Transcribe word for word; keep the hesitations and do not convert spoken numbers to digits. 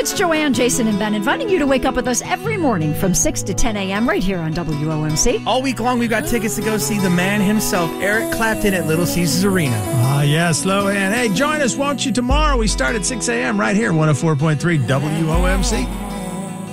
It's Joanne, Jason, and Ben inviting you to wake up with us every morning from six to ten a.m. right here on W O M C. All week long, we've got tickets to go see the man himself, Eric Clapton, at Little Caesars Arena. Ah, yes, Lohan. Hey, join us, won't you, tomorrow? We start at six a.m. right here, one oh four point three W O M C.